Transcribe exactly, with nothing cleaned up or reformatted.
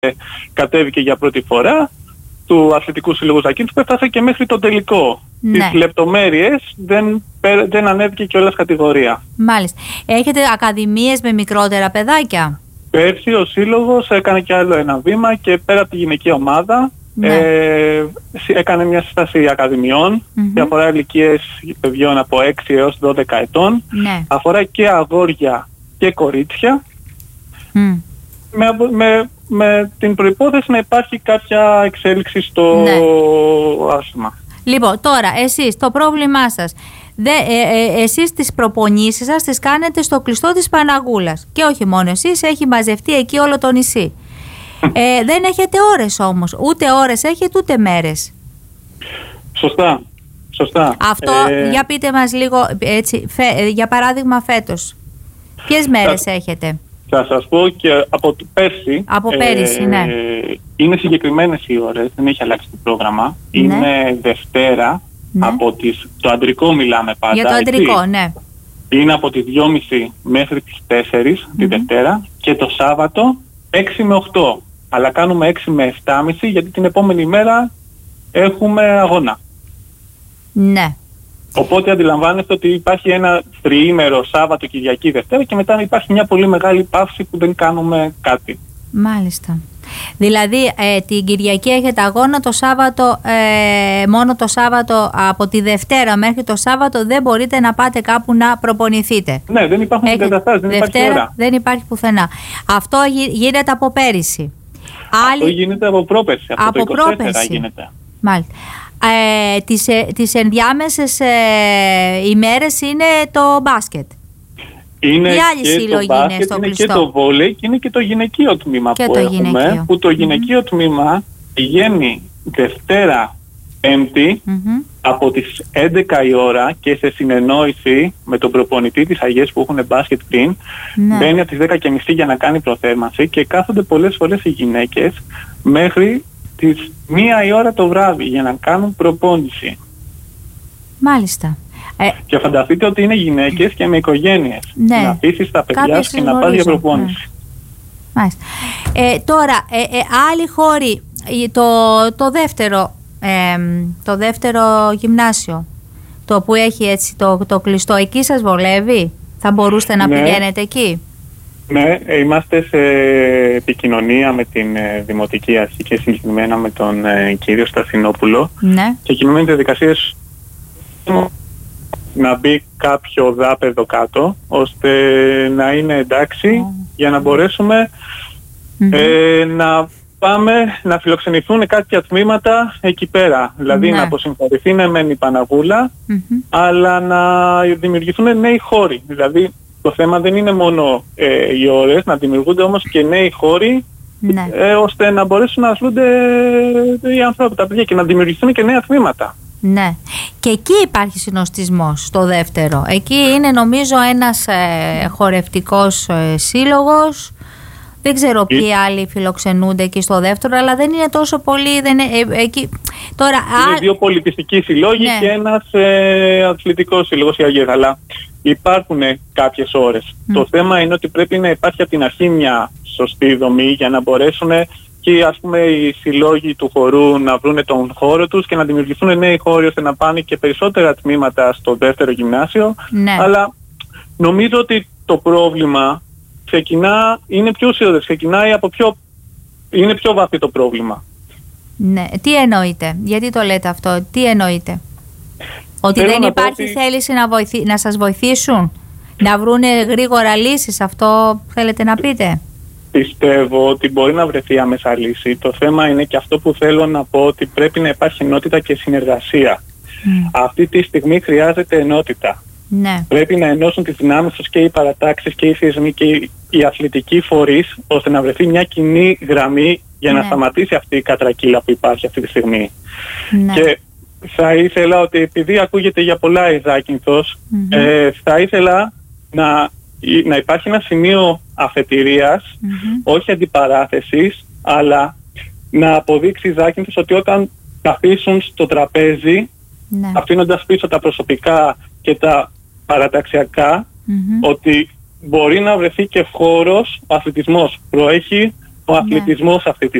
κατέβηκε για πρώτη φορά του Αθλητικού Συλλόγου Ζακίνθου, που έφτασε και μέχρι τον τελικό. Ναι. Τις λεπτομέρειες δεν, δεν ανέβηκε και όλας κατηγορία. Μάλιστα. Έχετε ακαδημίες με μικρότερα παιδάκια? Πέρσι ο Σύλλογος έκανε και άλλο ένα βήμα και πέρα από τη γυναική ομάδα, ναι. ε, έκανε μια σύσταση ακαδημιών mm-hmm. και αφορά ηλικίες παιδιών από έξι έως δώδεκα ετών. Ναι. Αφορά και αγόρια και κορίτσια. Mm. Με, με, με την προϋπόθεση να υπάρχει κάποια εξέλιξη στο ναι. άθλημα. Λοιπόν, τώρα εσείς το πρόβλημά σας, δε, ε, ε, εσείς τις προπονήσεις σας τις κάνετε στο κλειστό της Παναγούλας. Και όχι μόνο εσείς, έχει μαζευτεί εκεί όλο το νησί. ε, δεν έχετε ώρες όμως, ούτε ώρες έχετε ούτε μέρες. Σωστά, σωστά. Αυτό, ε... για πείτε μας λίγο, έτσι, φε, για παράδειγμα φέτος. Ποιες μέρες θα, έχετε? Θα σας πω και από πέρσι. Από πέρυσι, ε, ναι. Είναι συγκεκριμένες οι ώρες, δεν έχει αλλάξει το πρόγραμμα. Ναι. Είναι Δευτέρα, ναι. από τις, το αντρικό μιλάμε πάντα. Για το αντρικό, έτσι. Ναι. Είναι από τις δυόμιση μέχρι τις τέσσερις mm-hmm. τη Δευτέρα και το Σάββατο έξι με οκτώ. Αλλά κάνουμε έξι με επτά και μισή γιατί την επόμενη μέρα έχουμε αγώνα. Ναι. Οπότε αντιλαμβάνεστε ότι υπάρχει ένα τριήμερο Σάββατο, Κυριακή, Δευτέρα και μετά υπάρχει μια πολύ μεγάλη παύση που δεν κάνουμε κάτι. Μάλιστα. Δηλαδή ε, την Κυριακή έχετε αγώνα, το Σάββατο, ε, μόνο το Σάββατο, από τη Δευτέρα μέχρι το Σάββατο δεν μπορείτε να πάτε κάπου να προπονηθείτε. Ναι, δεν υπάρχουν εγκαταστάσεις, δεν Δευτέρα, υπάρχει ώρα. Δεν υπάρχει πουθενά. Αυτό γίνεται από πέρυσι. Αυτό Άλλη... γίνεται από πρόπερσι, από, από το είκοσι τέσσερα γίνεται. Μάλιστα. Ε, τις, ε, τις ενδιάμεσες ε, ημέρες είναι το μπάσκετ. Είναι και το μπάσκετ, είναι και το βόλεϊ και είναι και το γυναικείο τμήμα και που το έχουμε, γυναικείο. που το γυναικείο mm-hmm. τμήμα πηγαίνει Δευτέρα, Πέμπτη mm-hmm. από τις έντεκα η ώρα και σε συνεννόηση με τον προπονητή της Αγίας που έχουν μπάσκετ πριν, ναι. μπαίνει από τις δέκα και μισή για να κάνει προθέρμανση και κάθονται πολλές φορές οι γυναίκες μέχρι τις μία η ώρα το βράδυ για να κάνουν προπόνηση. Μάλιστα. Ε, και φανταστείτε ότι είναι γυναίκες και με οικογένειες. Ναι. Να αφήσεις τα παιδιά σου και να πας για προπόνηση. Ναι. Ε, τώρα, ε, ε, άλλοι χώροι, το, το, δεύτερο, ε, το δεύτερο γυμνάσιο, το που έχει έτσι το, το κλειστό, εκεί σας βολεύει? Θα μπορούσατε να ναι. πηγαίνετε εκεί? Ναι, είμαστε σε επικοινωνία με την ε, Δημοτική Αρχή και συγκεκριμένα με τον ε, κύριο Σταθινόπουλο. Ναι. Και κινούμενες διαδικασίες να μπει κάποιο δάπεδο κάτω, ώστε να είναι εντάξει oh. για να μπορέσουμε mm-hmm. ε, να πάμε να φιλοξενηθούν κάποια τμήματα εκεί πέρα. Δηλαδή ναι. να αποσυμφορηθεί ναι μεν η Παναγούλα, mm-hmm. αλλά να δημιουργηθούν νέοι χώροι. Δηλαδή το θέμα δεν είναι μόνο ε, οι ώρες, να δημιουργούνται όμως και νέοι χώροι ναι. ε, ώστε να μπορέσουν να ασχολούνται οι άνθρωποι, τα παιδιά και να δημιουργηθούν και νέα τμήματα. Ναι. Και εκεί υπάρχει συνοστισμός στο δεύτερο. Εκεί είναι νομίζω ένας ε, χορευτικός ε, σύλλογος. Δεν ξέρω ποιοι ε... άλλοι φιλοξενούνται εκεί στο δεύτερο, αλλά δεν είναι τόσο πολύ. Δεν είναι, ε, εκεί. Τώρα, είναι α... δύο πολιτιστικοί συλλόγοι ναι. και ένας ε, αθλητικός σύλλογος η Αγία. Αλλά υπάρχουν κάποιες ώρες. Mm. Το θέμα είναι ότι πρέπει να υπάρχει από την αρχή μια σωστή δομή για να μπορέσουν και ας πούμε οι συλλόγοι του χορού να βρουν τον χώρο τους και να δημιουργηθούν νέοι χώροι ώστε να πάνε και περισσότερα τμήματα στο δεύτερο γυμνάσιο. Ναι. Αλλά νομίζω ότι το πρόβλημα ξεκινά, είναι πιο ουσιώδες, ξεκινάει από πιο, είναι πιο βαθύ το πρόβλημα. Ναι, τι εννοείτε, γιατί το λέτε αυτό, τι εννοείτε? Ότι Θέλω δεν υπάρχει ότι... θέληση να, βοηθή, να σας βοηθήσουν, να βρούνε γρήγορα λύσεις, αυτό θέλετε να πείτε? Πιστεύω ότι μπορεί να βρεθεί άμεσα λύση. Το θέμα είναι και αυτό που θέλω να πω, ότι πρέπει να υπάρχει ενότητα και συνεργασία. Mm. Αυτή τη στιγμή χρειάζεται ενότητα. Ναι. Πρέπει να ενώσουν τις δυνάμεις τους και οι παρατάξεις και οι θεσμοί και οι αθλητικοί φορείς, ώστε να βρεθεί μια κοινή γραμμή για να ναι. σταματήσει αυτή η κατρακύλα που υπάρχει αυτή τη στιγμή. Ναι. Και θα ήθελα ότι, επειδή ακούγεται για πολλά η Ζάκυνθος, mm-hmm. ε, θα ήθελα να, να υπάρχει ένα σημείο αφετηρίας, mm-hmm. όχι αντιπαράθεσης, αλλά να αποδείξει η Ζάκυνθος ότι όταν καθίσουν στο τραπέζι, ναι. αφήνοντας πίσω τα προσωπικά και τα παραταξιακά, mm-hmm. ότι μπορεί να βρεθεί και χώρος, ο αθλητισμός προέχει ο αθλητισμός αυτή τη